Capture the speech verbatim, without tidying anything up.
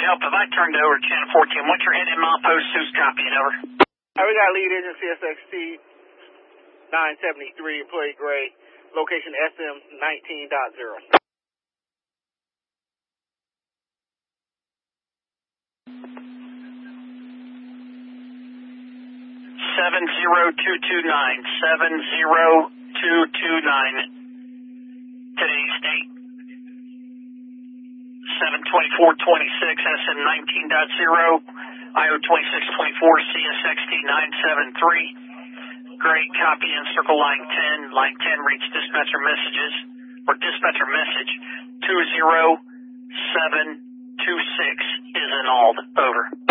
help? If I turned over channel fourteen, what's your head in milepost? Who's copying? Over. All right, we got lead engine C S X T nine seventy-three, employee grade, location S M nineteen point zero. seven zero two two nine, seven zero two two nine. Today's date, seven twenty-four twenty-six, S M nineteen point zero, I O twenty-six twenty-four, C S X T nine seventy-three. Great, copy in circle line ten. Line ten reach dispatcher messages, or dispatcher message two zero seven two six is annulled. Over.